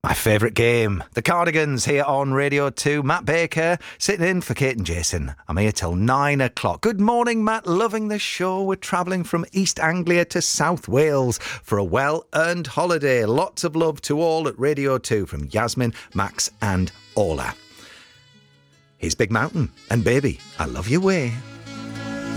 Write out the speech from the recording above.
My favourite game, The Cardigans, here on Radio 2. Matt Baker, sitting in for Kate and Jason. I'm here till 9 o'clock. Good morning, Matt. Loving the show. We're travelling from East Anglia to South Wales for a well-earned holiday. Lots of love to all at Radio 2 from Yasmin, Max and Ola. Here's Big Mountain and Baby, I Love Your Way.